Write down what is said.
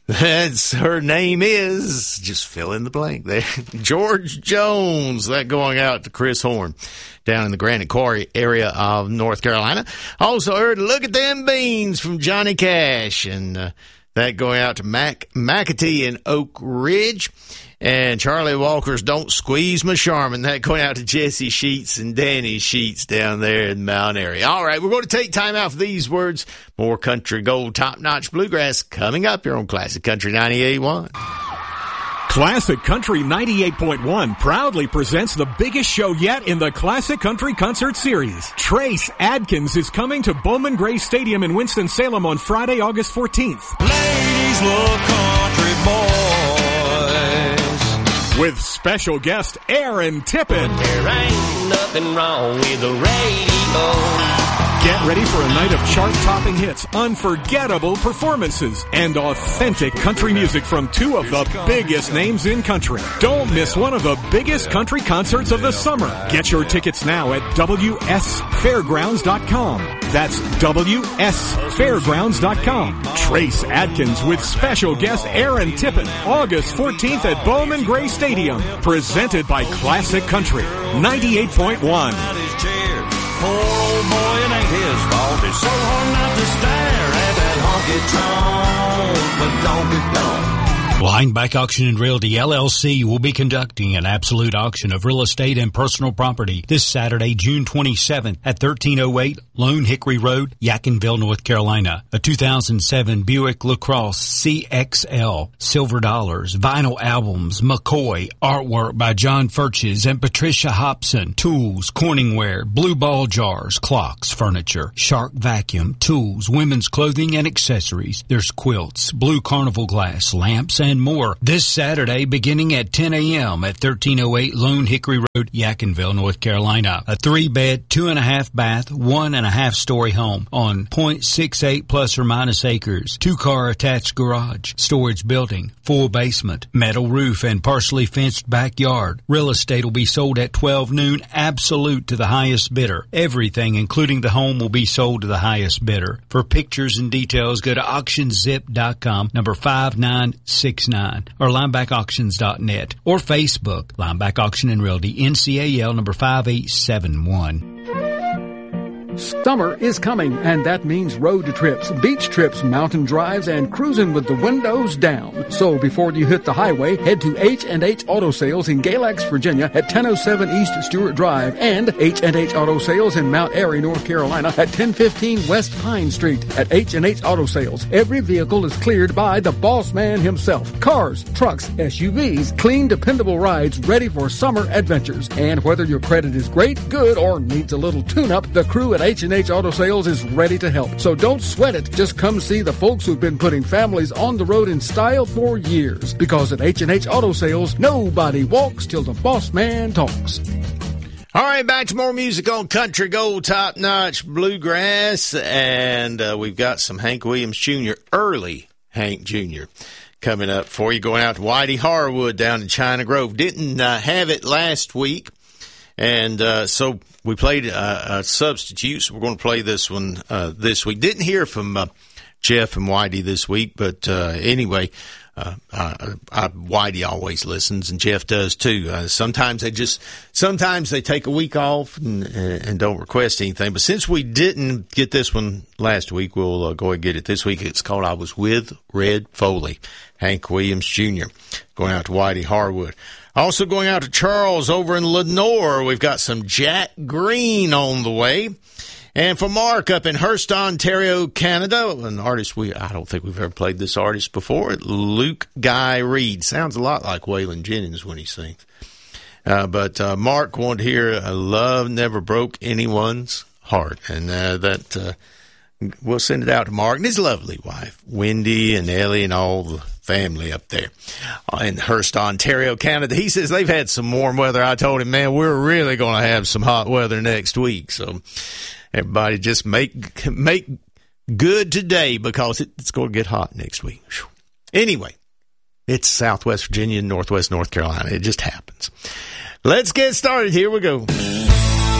Her name is, just fill in the blank there, George Jones. That going out to Chris Horn down in the Granite Quarry area of North Carolina. Also heard Look at Them Beans from Johnny Cash, and that going out to McAtee in Oak Ridge. And Charlie Walker's Don't Squeeze My Charmin. That going out to Jesse Sheets and Danny Sheets down there in Mount Airy. All right, we're going to take time out for these words. More country gold, top-notch bluegrass coming up here on Classic Country 98.1. Classic Country 98.1 proudly presents the biggest show yet in the Classic Country Concert Series. Trace Adkins is coming to Bowman Gray Stadium in Winston-Salem on Friday, August 14th. Ladies love country boys. With special guest Aaron Tippin. There ain't nothing wrong with the radio. Get ready for a night of chart-topping hits, unforgettable performances, and authentic country music from two of the biggest names in country. Don't miss one of the biggest country concerts of the summer. Get your tickets now at WSFairgrounds.com. That's WSFairgrounds.com. Trace Adkins with special guest Aaron Tippin, August 14th at Bowman Gray Stadium. Presented by Classic Country 98.1. Poor old boy, it ain't his fault. It's so hard not to stare at that honky-tonk, but don't. Lineback Auction and Realty LLC will be conducting an absolute auction of real estate and personal property this Saturday, June 27th at 1308 Lone Hickory Road, Yadkinville, North Carolina. A 2007 Buick LaCrosse CXL, silver dollars, vinyl albums, McCoy, artwork by John Furches and Patricia Hobson, tools, Corningware, blue ball jars, clocks, furniture, Shark vacuum, tools, women's clothing and accessories. There's quilts, blue carnival glass, lamps, and more. This Saturday, beginning at 10 a.m. at 1308 Lone Hickory Road, Yadkinville, North Carolina. A 3-bed, 2.5-bath, 1.5-story home on .68 plus or minus acres. 2-car attached garage, storage building, full basement, metal roof, and partially fenced backyard. Real estate will be sold at 12 noon, absolute to the highest bidder. Everything, including the home, will be sold to the highest bidder. For pictures and details, go to auctionzip.com, number 5969, or linebackauctions.net, or Facebook, Lineback Auction and Realty, NCAL number 5871. Summer is coming, and that means road trips, beach trips, mountain drives, and cruising with the windows down. So before you hit the highway, head to H&H Auto Sales in Galax, Virginia at 1007 East Stewart Drive, and H&H Auto Sales in Mount Airy, North Carolina at 1015 West Pine Street. At H&H Auto Sales, every vehicle is cleared by the boss man himself. Cars, trucks, SUVs, clean, dependable rides ready for summer adventures. And whether your credit is great, good, or needs a little tune-up, the crew at H&H Auto Sales is ready to help. So don't sweat it. Just come see the folks who've been putting families on the road in style for years. Because at H&H Auto Sales, nobody walks till the boss man talks. All right, back to more music on Country Gold, top-notch bluegrass. And we've got some Hank Williams Jr., early Hank Jr., coming up for you. Going out to Whitey Harwood down in China Grove. Didn't have it last week. And so we played substitutes. We're going to play this one this week. Didn't hear from Jeff and Whitey this week, but anyway, Whitey always listens, and Jeff does too. Sometimes they take a week off and don't request anything. But since we didn't get this one last week, we'll go and get it this week. It's called "I Was With Red Foley," Hank Williams Jr. Going out to Whitey Harwood. Also going out to Charles over in Lenoir, we've got some Jack Green on the way. And for Mark up in Hearst, Ontario, Canada, an artist I don't think we've ever played this artist before, Luke Guy Reed. Sounds a lot like Waylon Jennings when he sings. But Mark wanted to hear "Love Never Broke Anyone's Heart." And we'll send it out to Mark and his lovely wife, Wendy and Ellie, and all the family up there in Hearst, Ontario, Canada. He says they've had some warm weather. I told him, man, we're really going to have some hot weather next week. So everybody just make good today, because it's going to get hot next week. Anyway, it's Southwest Virginia and Northwest North Carolina. It just happens. Let's get started. Here we go.